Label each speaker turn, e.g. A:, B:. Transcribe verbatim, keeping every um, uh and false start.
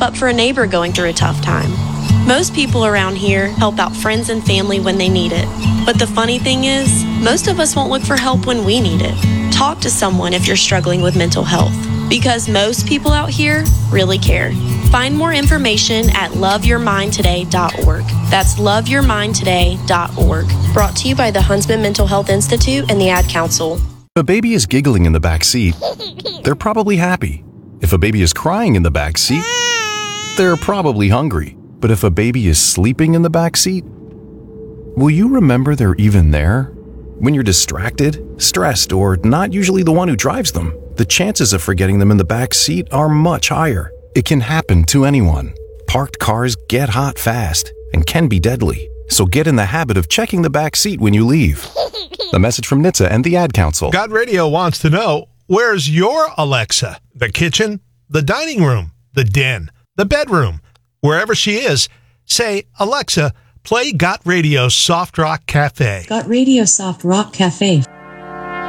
A: up for a neighbor going through a tough time. Most people around here help out friends and family when they need it. But the funny thing is, most of us won't look for help when we need it. Talk to someone if you're struggling with mental health, because most people out here really care. Find more information at love your mind today dot org. That's love your mind today dot org. Brought to you by the Huntsman Mental Health Institute and the Ad Council.
B: If a baby is giggling in the back seat, they're probably happy. If a baby is crying in the back seat, they're probably hungry. But if a baby is sleeping in the back seat, will you remember they're even there? When you're distracted, stressed, or not usually the one who drives them, the chances of forgetting them in the back seat are much higher. It can happen to anyone. Parked cars get hot fast and can be deadly. So get in the habit of checking the back seat when you leave. A message from N H T S A and the Ad Council.
C: God Radio wants to know, where's your Alexa? The kitchen, the dining room, the den, the bedroom. Wherever she is, say, Alexa, play Got Radio Soft Rock Cafe.
D: Got Radio Soft Rock Cafe.